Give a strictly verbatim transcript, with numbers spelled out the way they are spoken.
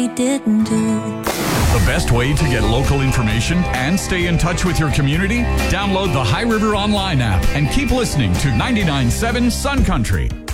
he didn't do. The best way to get local information and stay in touch with your community? Download the High River Online app and keep listening to ninety-nine point seven Sun Country.